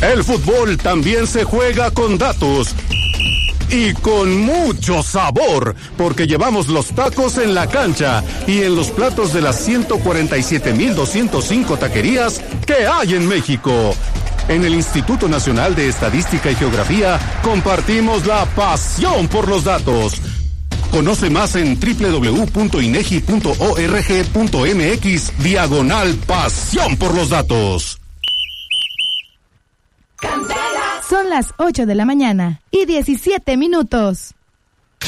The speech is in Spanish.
El fútbol también se juega con datos. Y con mucho sabor, porque llevamos los tacos en la cancha y en los platos de las 147,205 taquerías que hay en México. En el Instituto Nacional de Estadística y Geografía compartimos la pasión por los datos. Conoce más en www.inegi.org.mx/pasión por los datos. Son las 8 de la mañana y 17 minutos.